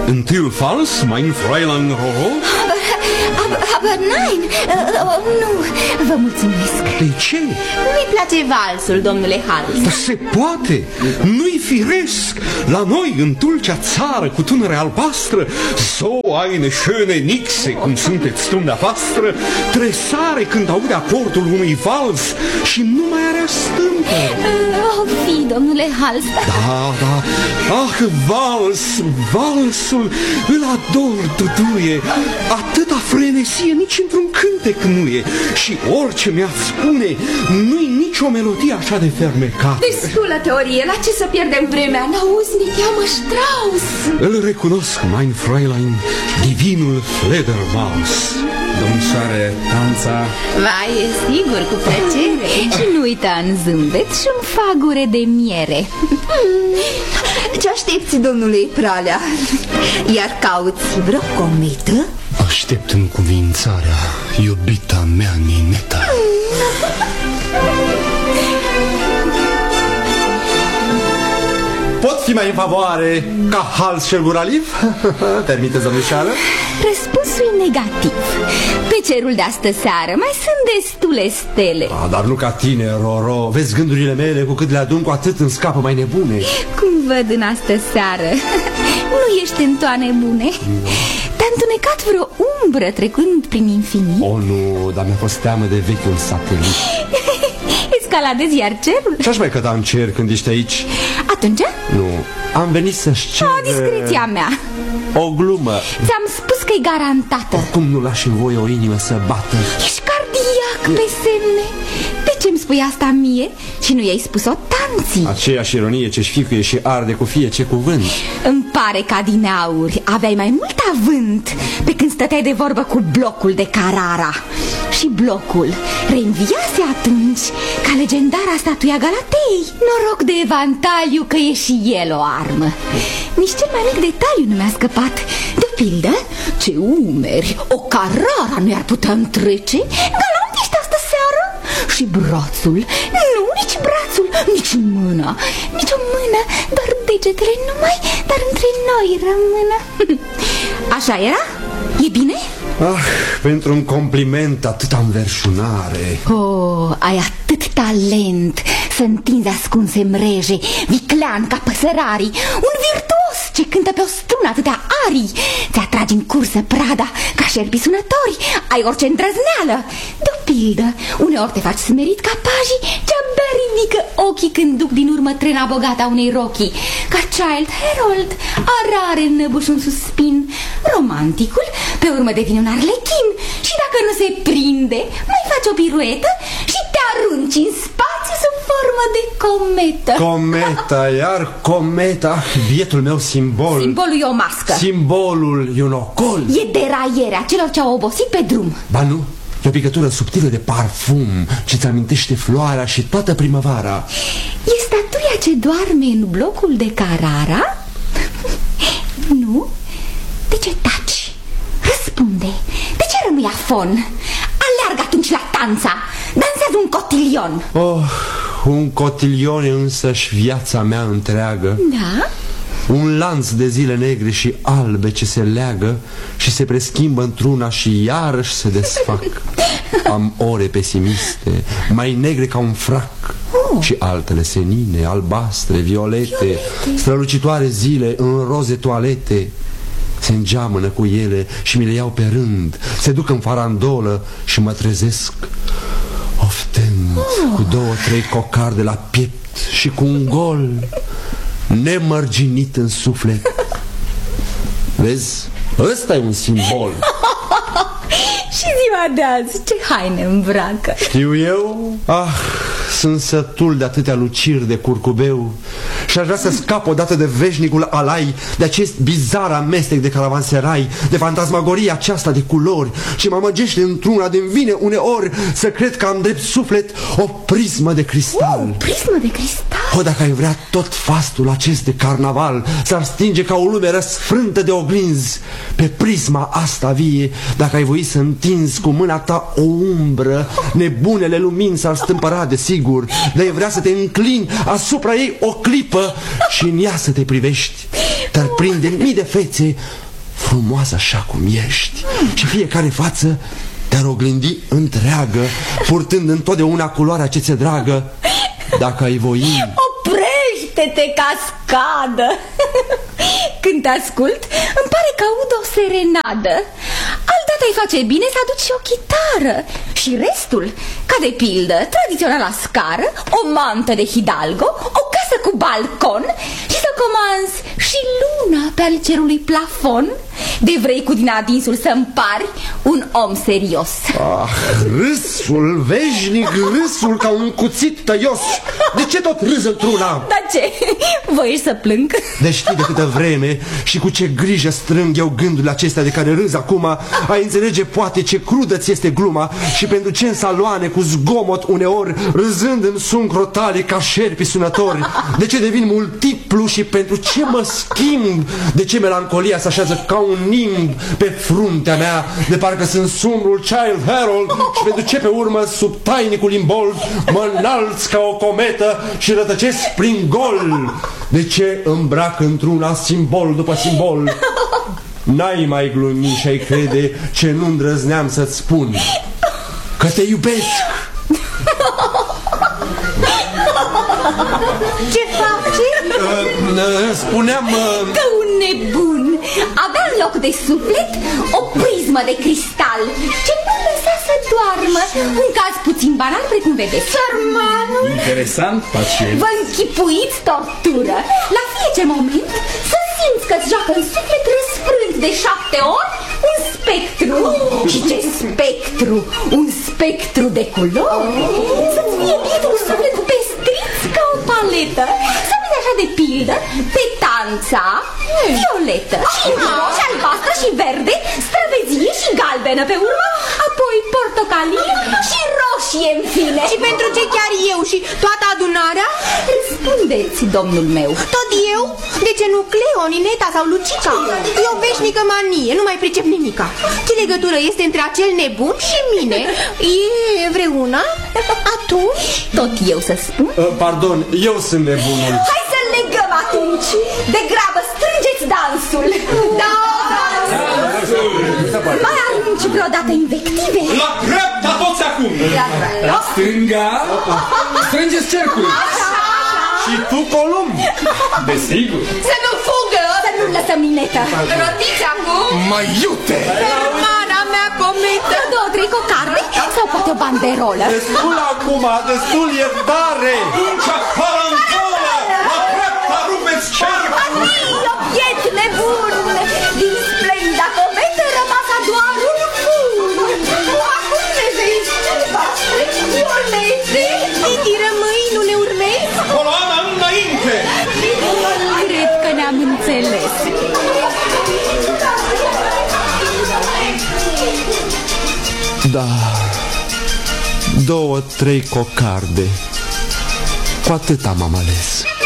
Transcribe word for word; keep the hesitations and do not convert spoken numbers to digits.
Întâiul fals, mein Fräulein Roro? Aber nein, uh, nu, vă mulțumesc. De ce? Nu-mi place valsul, domnule Hals. Dar se poate, nu-i firesc. La noi, în dulcea țară, cu tunere albastră, so eine schöne nixe, cum sunteți dumneavoastră, tresare când aude acordul unui vals și nu mai are stâmpă. Uh, oh, fi, domnule Hals. Da, da, ah, vals, valsul, îl ador, Duduie. Atâta frenesie nici într-un cântec nu e. Și orice mi-ați spune, nu-i nici o melodie așa de fermecată. Destulă teorie, la ce să pierdem vremea? N-auzi, ne cheamă Strauss. Îl recunosc, mein Fräulein, divinul Fledermaus. Domnișoare, danța. Vai, e sigur, cu plăcere. Și nu uita în zâmbet și un fagure de miere. Ce aștepți, domnule Pralea? Iar cauți vreo cometă? Aștept încuvințarea, iubita mea Nineta. Pot fi mai în favoare ca Hals și Buralif? Permiteți, domnișoară? Răspunsul e negativ. Pe cerul de astă seară mai sunt destule stele. Ah, dar nu ca tine, Roro. Vezi gândurile mele, cu cât le adun, cu atât îmi scapă mai nebune. Cum văd în astă seară, nu ești în toane bune. Te-a întunecat vreo umbră trecând prin infinit? Oh, nu, dar mi-a fost teamă de vechiul satelit. Escaladezi iar cerul? Ce-aș mai căta în cer când ești aici? Atunci? Nu, am venit să-și cer... O discreția mea. O glumă. Ți-am spus că e garantată. Cum nu lași în voie o inimă să bată? Ești cardiac pe semne. De ce-mi spui asta mie și nu i-ai spus-o tanții? Aceeași ironie ce-și ficuie și arde cu fiece cuvânt. Îmi pare că adineauri aveai mai mult avânt pe când stăteai de vorbă cu blocul de Carrara. Și blocul reînviase atunci ca legendara statuia Galatei. Noroc de Evantaliu că e și el o armă. Nici cel mai mic detaliu nu mi-a scăpat. De pildă, ce umeri o Carrara nu i-ar putea întrece. Galant ești astă seară? Și brațul? Nu, nici brațul, nici mâna. Nici o mână, doar degetele numai, dar între noi rămână. Așa era? E bine? Ah, pentru un compliment atâta înverșunare. Oh, ai atât talent să întinzi ascunse mreje, viclean ca păsărarii, un virtuos ce cântă pe o strună atâtea arii. Ți-atragi în cursă prada ca șerpii sunători, ai orice îndrăzneală. De pildă, uneori te faci smerit ca pajii ce-abia ridică ochii când duc din urmă trena bogată a unei rochii. Ca Child Harold, arare înnăbuși un suspin. Romanticul, pe urmă devine un arlechin și dacă nu se prinde, mai faci o piruetă și te arunci în spațiu sub formă de cometă. Cometa, iar cometa, bietul meu simbol. Simbolul e o mască. Simbolul e un ocol. E deraierea celor ce au obosit pe drum. Ba nu, e o picătură subtilă de parfum ce-ți amintește floarea și toată primăvara. E statuia ce doarme în blocul de Carrara? Nu? De ce taci? Răspunde. De ce rămâi afon? Aleargă atunci la tanța. Dansează un cotilion. Oh, un cotilion e însăși viața mea întreagă. Da? Un lanț de zile negre și albe ce se leagă și se preschimbă într-una și iarăși se desfac. Am ore pesimiste, mai negre ca un frac, oh. Și altele senine, albastre, violete, violete, strălucitoare zile în roze toalete. Se îngeamănă cu ele și mi le iau pe rând, se duc în farandolă și mă trezesc oftând, oh. Cu două, trei cocarde de la piept și cu un gol nemărginit în suflet. Vezi? Ăsta e un simbol. Și ziua de azi, ce haine îmbracă? Știu eu? Ah, sunt sătul de atâtea luciri de curcubeu și aș vrea să scap odată de veșnicul alai, de acest bizar amestec de caravanserai, de fantasmagoria aceasta de culori și mă amăgește într-una de-mi vine uneori să cred că am drept suflet o prismă de cristal. Oh, prismă de cristal? O, dacă ai vrea, tot fastul acest de carnaval s-ar stinge ca o lume răsfrântă de oglinzi. Pe prisma asta vie, dacă ai voi să întinzi cu mâna ta o umbră, nebunele lumini s-ar stâmpăra de sigur. De ai vrea să te înclini asupra ei o clipă și în ea să te privești. Te-ar prinde mii de fețe, frumoasă așa cum ești, și fiecare față te-ar oglindi întreagă, purtând întotdeauna culoarea ce ți-e dragă. Dacă ai voi... Oprește-te, cascadă! Când te ascult, îmi pare că aud o serenadă. Altdată îi face bine să aduci și o chitară. Și restul, ca de pildă, tradiționala scară, o mantă de hidalgo, o casă cu balcon și să comanzi și luna pe al cerului plafon. De vrei cu din adinsul să-mi pari un om serios. Ah, râsul, veșnic râsul ca un cuțit tăios. De ce tot râzi într-una? Dar ce? Voiești să plâng? De știi de câtă vreme și cu ce grijă strâng eu gândurile acestea de care râzi acum, ai înțelege poate ce crudă ți este gluma și pentru ce în saloane cu zgomot uneori, râzând în sun crotale ca șerpi sunători. De ce devin multiplu și pentru ce mă schimb? De ce melancolia se așează ca un nimb pe fruntea mea, de parcă sunt sumbrul Child Harold, și pentru ce pe urmă sub tainicul imbold mă înalți ca o cometă și rătăcesc prin gol? De ce îmbrac într-una simbol după simbol? N-ai mai glumi și ai crede ce nu îndrăzneam să-ți spun, că te iubesc. Ce faci? Uh, spuneam... Uh... Că un nebun avea în loc de suflet o prismă de cristal ce nu lăsa să doarmă. Un caz puțin banal, precum vedeți. Sărmanul! Interesant, pacient. Vă închipuiți tortură. La fiecare moment să simți că-ți joacă în suflet răsfrânt de șapte ori un spectru. Și ce spectru? Un spectru de culori. Să-ți fie bietul suflet pestriț ca o paletă. Să vezi așa de pildă petanța violetă și roșie, albastră și verde, străvezie și galbenă pe urmă, apoi portocalie și roșie în fine. Și pentru ce chiar eu și toată adunarea? Răspundeți, domnul meu. Tot eu? De ce nu Cleo, Nineta sau Lucica? E o veșnică manie, nu mai pricep nimica. Ce legătură este între acel nebun și mine? E vreuna? Atunci? Tot eu să spun? Uh, pardon, eu sunt nebunul. Hai să legăm atunci. De grabă, strângeți dansul. Da, da. Mai arunci vreodată invective? La dreapta toți acum! La stânga, strângeți cercul. Și tu, Columb? Desigur. Să nu fugă! Să nu lăsăm Ninetă. Rotiți acum! Mai iute! Sărmana mea comită! Două, trei cocarde sau poate o banderolă? Destul acum, destul iertare! Atunci, parancolă! La dreapta rupeți cercul! Adio, biet nebun! Din splendida cometă rămasa doar un fur! Acum ne vezi ceva! Violete! Titi, rămâi, nu ne urmezi? Coloana înainte! Cred că ne-am înțeles. Da, două, trei cocarde. Cu atâta m-am ales.